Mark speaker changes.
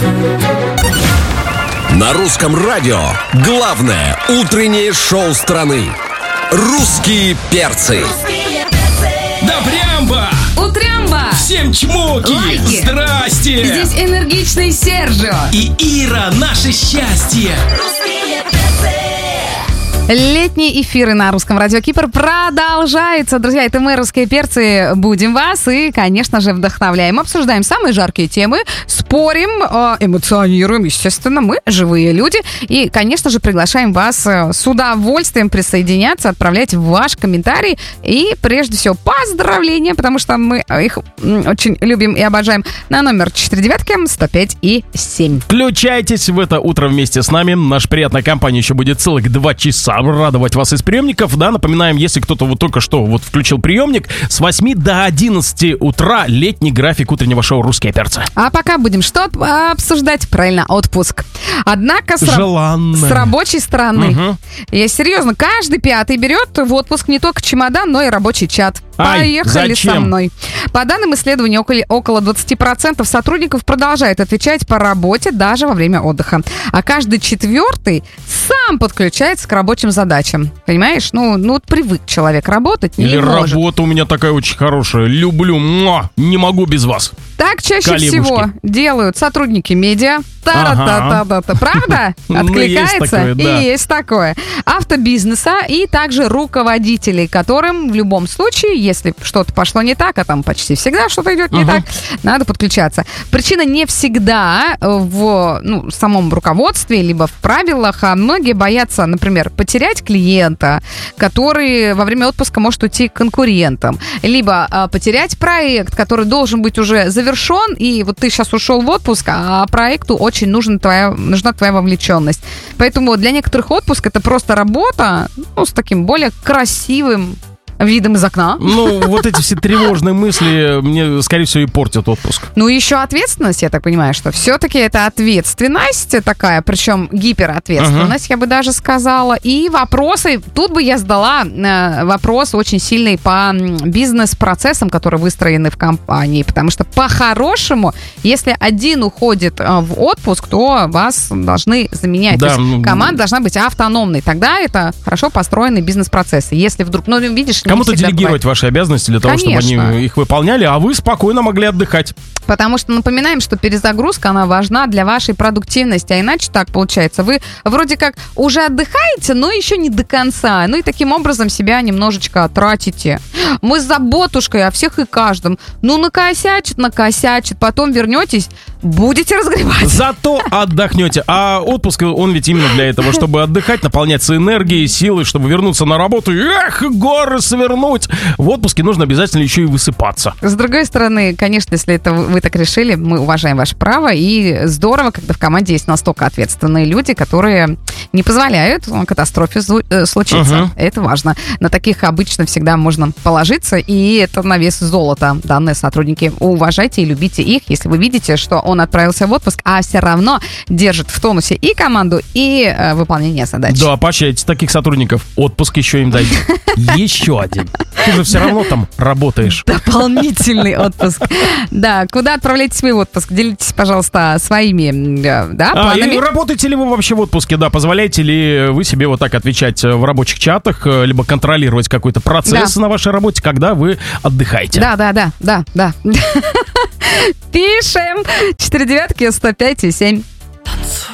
Speaker 1: На русском радио главное утреннее шоу страны. «Русские перцы».
Speaker 2: Да прямба!
Speaker 3: Утрямба!
Speaker 2: Всем чмоки!
Speaker 3: Лайки!
Speaker 2: Здрасте!
Speaker 3: Здесь энергичный Сержио.
Speaker 2: И Ира, наше счастье!
Speaker 3: Летние эфиры на русском радио Кипр продолжаются. Друзья, это мы, русские перцы, будем вас и, конечно же, вдохновляем. Обсуждаем самые жаркие темы, спорим, эмоционируем. Естественно, мы живые люди. И, конечно же, приглашаем вас с удовольствием присоединяться, отправлять ваш комментарий. И, прежде всего, поздравления, потому что мы их очень любим и обожаем, на номер 495-105-7.
Speaker 4: Включайтесь в это утро вместе с нами. Наша приятная компания еще будет целых 2 часа радовать вас из приемников. Да, напоминаем, если кто-то вот только что вот включил приемник, с 8 до 11 утра летний график утреннего шоу «Русские перцы».
Speaker 3: А пока будем что обсуждать? Правильно, отпуск. Однако с рабочей стороны.
Speaker 4: Угу.
Speaker 3: Я серьезно, каждый пятый берет в отпуск не только чемодан, но и рабочий чат. Поехали со мной. По данным исследования, около 20% сотрудников продолжают отвечать по работе даже во время отдыха. А каждый четвертый сам подключается к рабочим задачам. Понимаешь? Ну привык человек работать, не может.
Speaker 4: Работа у меня такая очень хорошая. Люблю. Не могу без вас.
Speaker 3: Так чаще всего делают сотрудники медиа. Правда? Откликается? И есть такое. Автобизнеса и также руководителей, которым в любом случае, если что-то пошло не так, а там почти всегда что-то идет не так, надо подключаться. Причина не всегда в самом руководстве, либо в правилах, а многие боятся, например, потерять клиента, который во время отпуска может уйти к конкурентам, либо потерять проект, который должен быть уже завершен, и вот ты сейчас ушел в отпуск, а проекту очень нужна твоя вовлеченность. Поэтому для некоторых отпуск — это просто работа, с таким более красивым видом из окна.
Speaker 4: Вот эти все тревожные мысли мне, скорее всего, и портят отпуск.
Speaker 3: Еще ответственность, я так понимаю, что все-таки это ответственность такая, причем гиперответственность, я бы даже сказала. И вопросы, тут бы я задала вопрос очень сильный по бизнес-процессам, которые выстроены в компании, потому что по-хорошему, если один уходит в отпуск, то вас должны заменять.
Speaker 4: Да.
Speaker 3: То есть команда должна быть автономной. Тогда это хорошо построенные бизнес-процессы. Если вдруг, видишь,
Speaker 4: кому-то делегировать ваши обязанности для того, чтобы они их выполняли, а вы спокойно могли отдыхать.
Speaker 3: Потому что напоминаем, что перезагрузка, она важна для вашей продуктивности, а иначе так получается. Вы вроде как уже отдыхаете, но еще не до конца. И таким образом себя немножечко тратите. Мы с заботушкой о всех и каждом. Накосячит, потом вернетесь, будете разгребать.
Speaker 4: Зато отдохнете. А отпуск, он ведь именно для этого, чтобы отдыхать, наполняться энергией, силой, чтобы вернуться на работу и горы свернуть. В отпуске нужно обязательно еще и высыпаться.
Speaker 3: С другой стороны, конечно, если это вы так решили, мы уважаем ваше право. И здорово, когда в команде есть настолько ответственные люди, которые не позволяют катастрофе случиться. Это важно. На таких обычно всегда можно положиться, и это на вес золота. Данные сотрудники, уважайте и любите их, если вы видите, что он отправился в отпуск, а все равно держит в тонусе и команду, и выполнение задач.
Speaker 4: Да, поощряйте таких сотрудников. Отпуск еще им дайте. Еще один. Ты же все равно там работаешь.
Speaker 3: Дополнительный отпуск. Да, куда отправляетесь вы в отпуск? Делитесь, пожалуйста, своими планами.
Speaker 4: И работаете ли вы вообще в отпуске? Да, позволяете ли вы себе вот так отвечать в рабочих чатах, либо контролировать какой-то процесс на вашей работе, когда вы отдыхаете?
Speaker 3: Да. Пишем 49105-7.